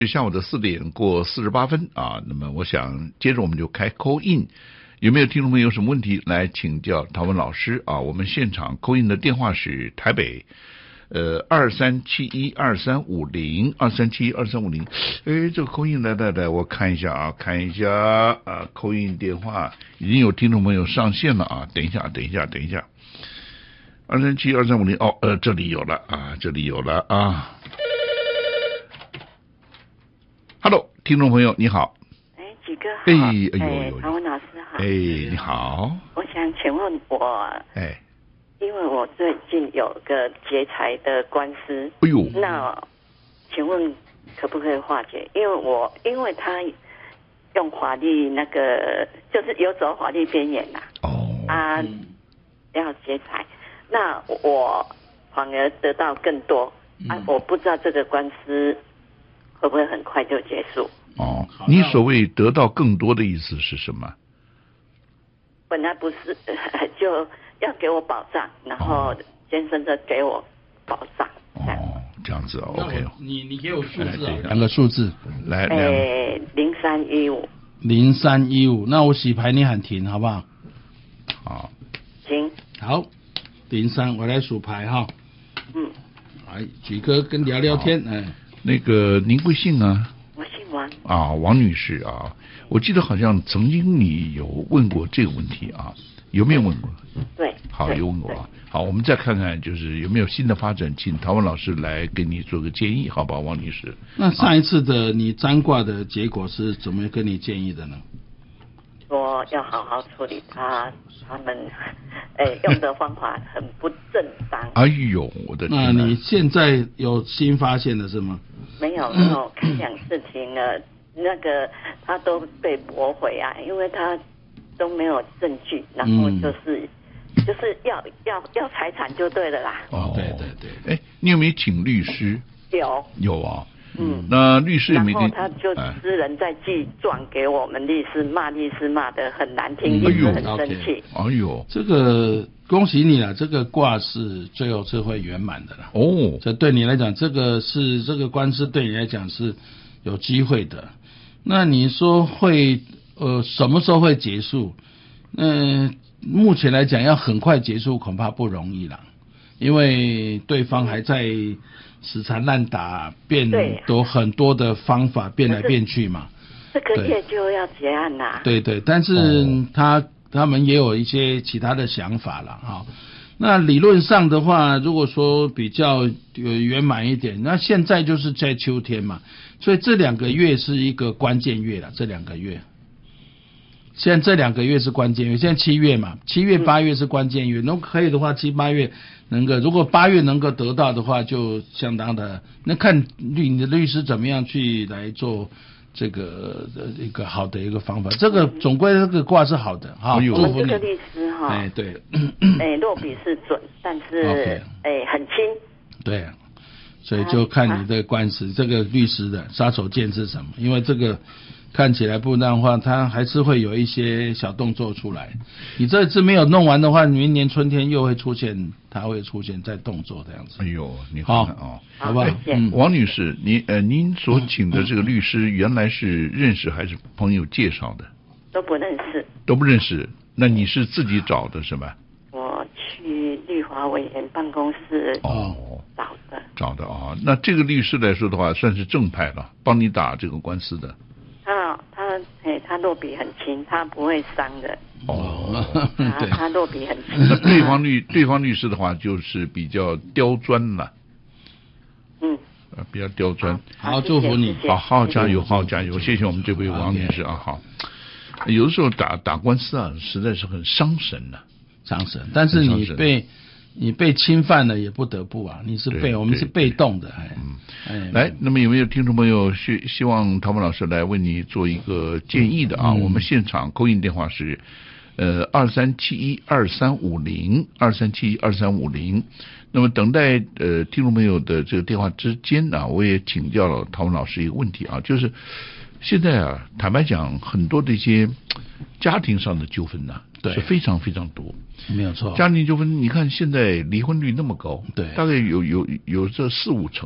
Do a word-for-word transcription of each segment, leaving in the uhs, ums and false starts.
下午的四点过四十八分啊，那么我想接着我们就开 call in， 有没有听众朋友有什么问题来请教陶文老师啊？我们现场 call in 的电话是台北呃二三七一二三五零二三七一二三五零，哎，这个 call in 来来来，我看一下啊，看一下啊 call in 电话已经有听众朋友上线了啊，等一下等一下等一下，二三七一二三五零哦呃这里有了啊，这里有了啊。Hello， 听众朋友你好。 哎，几个好。 哎，哎呦呦， 唐文老师好。 哎，你好。 我想请问我， 哎， 因为我最近有个劫财的官司。 哎呦。 那请问可不可以化解？因为我因为他用法律那个，就是游走法律边缘呐。 哦。 啊，嗯、要劫财，那我反而得到更多。嗯、啊，我不知道这个官司会不会很快就结束？ 哦，你所谓得到更多的意思是什么？ 本来不是就要给我保障，然后先生就给我保障。 哦，这样子 ，OK。 你你给我数字啊，两个数字， 来， 诶，零三一五， 零三一五。那我洗牌，你喊停，好不好？ 好， 行。 好，零三，我来数牌哈。 嗯。 来，举哥跟聊聊天，哎。 那个您贵姓啊？ 我姓王。 啊，王女士啊，我记得好像曾经你有问过这个问题啊，有没有问过？ 对。 好，有问过啊。好，我们再看看就是有没有新的发展，请陶文老师来给你做个建议，好吧，王女士。 那上一次的你占卦的结果是怎么跟你建议的呢？ 说要好好处理他，他们诶用的方法很不正当。 哎呦，我的天！ 那你现在有新发现的是吗？ 没有没有，开两次庭了，那个他都被驳回啊，因为他都没有证据，然后就是、嗯、就是要要要财产就对了啦。 哦，对对对。哎，你有没有请律师？ 有。有啊。嗯，那律师也没跟， 然后他就私人在寄状给我们律师，骂律师骂得很难听，律师很生气。 哎呦， 这个恭喜你了，这个卦是最后是会圆满的了。 哦， 这对你来讲，这个是这个官司对你来讲是有机会的。那你说会呃什么时候会结束？嗯、呃，目前来讲要很快结束恐怕不容易了，因为对方还在死缠烂打，变多很多的方法变来变去嘛。 这个月就要结案啦。 对对，但是他、哦、他们也有一些其他的想法了哈。那理论上的话，如果说比较圆满一点，那现在就是在秋天嘛，所以这两个月是一个关键月了，这两个月。现在这两个月是关键月，现在七月嘛，七月八月是关键月，如果可以的话，七八月能够，如果八月能够得到的话，就相当的，那看律你的律师怎么样去来做这个一个好的一个方法。这个总归这个卦是好的哈， 我们这个律师哈， 哎对， 哎落笔是准，但是哎很轻。 对，所以就看你的官司，这个律师的杀手锏是什么？因为这个看起来不然的话，他还是会有一些小动作出来。你这次没有弄完的话，明年春天又会出现，他会出现在动作这样子。 哎呦，你看看啊， 好不好？ 嗯，王女士，您呃，您所请的这个律师原来是认识还是朋友介绍的？ 都不认识。 都不认识，那你是自己找的是吧？ 我去立法委员办公室哦找的。 找的啊，那这个律师来说的话，算是正派了，帮你打这个官司的。 他他哎，他落笔很轻，他不会伤的。 哦， 他他落笔很轻。 那对方律对方律师的话，就是比较刁钻了。 嗯。 呃，比较刁钻。 好，祝福你， 好好加油，好好加油！谢谢我们这位王女士啊，好。有的时候打打官司啊，实在是很伤神的、啊， 伤神。但是你被你被侵犯了，也不得不啊，你是被我们是被动的，哎， 嗯， 哎， 来，那么有没有听众朋友希希望陶文老师来为你做一个建议的啊？嗯、我们现场扣印电话是呃二三七一二三五零二三七一二三五零。那么等待呃听众朋友的这个电话之间啊，我也请教了陶文老师一个问题啊，就是现在啊，坦白讲，很多的一些家庭上的纠纷呢、啊， 对， 是非常非常多， 没有错。 家庭纠纷，你看现在离婚率那么高， 对， 大概有有有这四五成啊，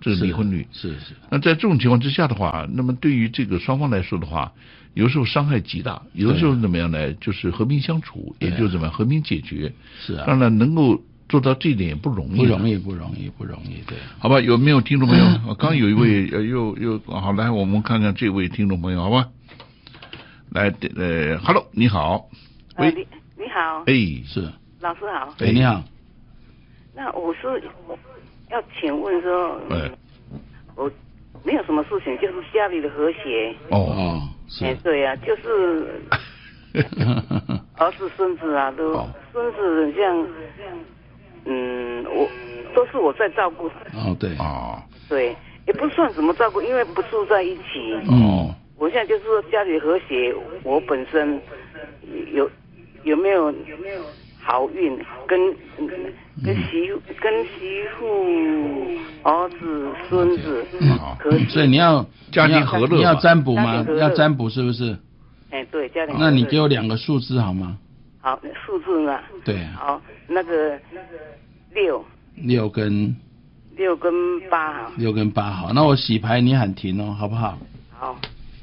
这是离婚率。 是 是, 是。 那在这种情况之下的话，那么对于这个双方来说的话，有时候伤害极大，有的时候怎么样呢？就是和平相处，也就怎么样和平解决。 是啊。 当然能够做到这一点也不容易， 不容易，不容易，不容易。对。 好吧，有没有听众朋友？嗯、刚有一位呃，又又好，来我们看看这位听众朋友，好吧？来，呃 ，Hello， 你好。喂， 呃、你你好。 哎， 是。 老师好。 哎，你好。 那我是要请问说， 哎， 我没有什么事情，就是家里的和谐。 哦哦， 是。哎，对呀、啊，就是儿子、孙子啊，都、哦、孙子很像，嗯，我都是我在照顾。 哦，对。 哦。 对，也不算怎么照顾，因为不住在一起。 哦。 我现在就是说家里和谐，我本身有有没有有没有好运，跟跟媳妇、嗯、跟媳妇、儿子、孙子， 嗯，可以。所以你要家庭和乐， 你要占卜吗？要占卜是不是？ 哎，对，家庭和乐。 那你给我两个数字好吗？ 好，数字呢？ 对。 好，那个六。 六跟。 六跟八好。 六跟八好，那我洗牌你喊停哦，好不好？ 好。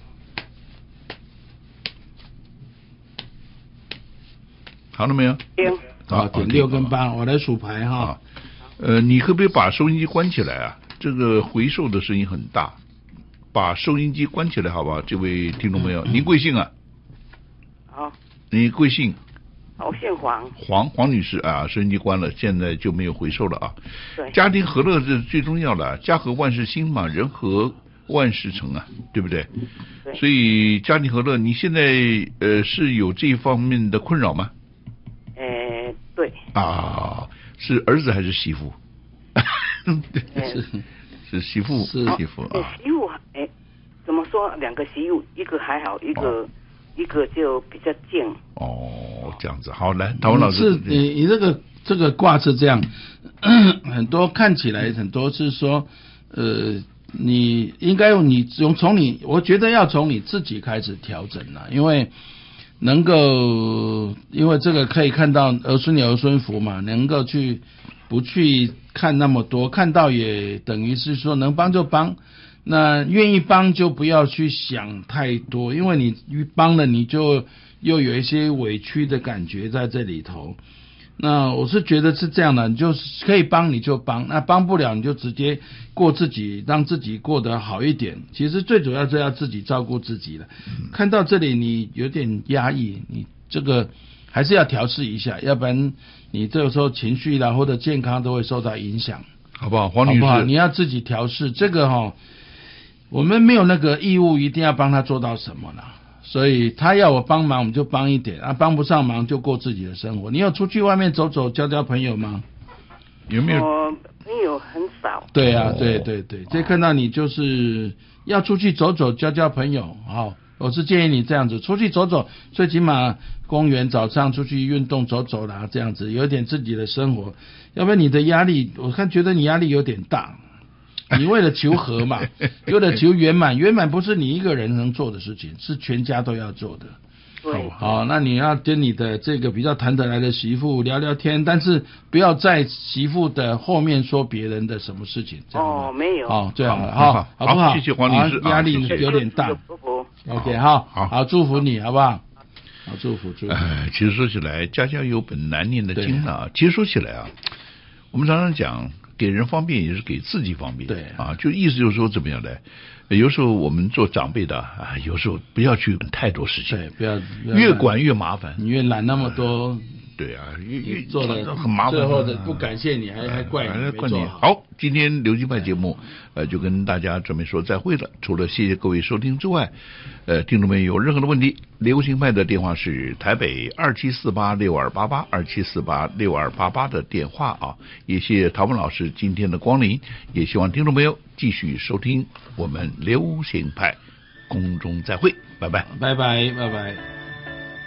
好了没有？ 停。 好，点六跟八，我来数牌哈。 呃，你可不可以把收音机关起来啊？这个回授的声音很大，把收音机关起来好不好？这位听众朋友，您贵姓啊？ 好。 你贵姓？ 我姓黄。 黄黄女士啊，收音机关了，现在就没有回授了啊。 对。 家庭和乐是最重要的，家和万事兴嘛，人和万事成啊，对不对？ 对。 所以家庭和乐，你现在呃是有这方面的困扰吗？ 呃，对。 啊，是儿子还是媳妇？是是媳妇，是媳妇啊。 媳妇哎，怎么说？两个媳妇，一个还好，一个、哦、一个就比较静。 哦，这样子，好，来，陶文老师， 是你你这个这个卦是这样，很多看起来很多是说，呃，你应该用你从从你，我觉得要从你自己开始调整了，因为。能够，因为这个可以看到儿孙有儿孙福嘛，能够去不去看那么多，看到也等于是说能帮就帮，那愿意帮就不要去想太多，因为你帮了你就又有一些委屈的感觉在这里头。那我是觉得是这样的，你就可以帮你就帮，那帮不了你就直接过自己，让自己过得好一点。其实最主要是要自己照顾自己了。嗯、看到这里你有点压抑，你这个还是要调试一下，要不然你这个时候情绪啦或者健康都会受到影响， 好不好？黄女士， 好不好？你要自己调试这个哈、哦，我们没有那个义务一定要帮他做到什么啦。所以他要我帮忙，我们就帮一点啊；帮不上忙就过自己的生活。你有出去外面走走、交交朋友吗？ 有没有？ 我朋友很少。 对啊，对对对，这看到你就是要出去走走、交交朋友。好，我是建议你这样子出去走走，最起码公园早上出去运动走走啦，这样子有点自己的生活。要不然你的压力，我看觉得你压力有点大。你为了求和嘛，为了求圆满，圆满不是你一个人能做的事情，是全家都要做的。 对， 好，那你要跟你的这个比较谈得来的媳妇聊聊天，但是不要在媳妇的后面说别人的什么事情。这样哦，没有。 好，这样好，好，好不好？ 谢谢黄女士， 压力有点大。OK， 好，好，祝福你，好不好？好，祝福，祝福。 哎，其实说起来，家家有本难念的经啊。其实说起来啊，我们常常讲。给人方便也是给自己方便， 对啊，就意思就是说怎么样呢？有时候我们做长辈的啊，有时候不要去管太多事情， 对，不要越管越麻烦， 你越揽那么多， 对啊，越越做的很麻烦， 最后的不感谢你还还怪你没做好。 好，今天流金派节目呃就跟大家准备说再会了。除了谢谢各位收听之外，呃，听众们有任何的问题，流行派的电话是台北二七四八六二八八二七四八六二八八的电话啊。也谢谢陶文老师今天的光临，也希望听众朋友继续收听我们流行派，空中再会，拜拜， 拜拜，拜拜。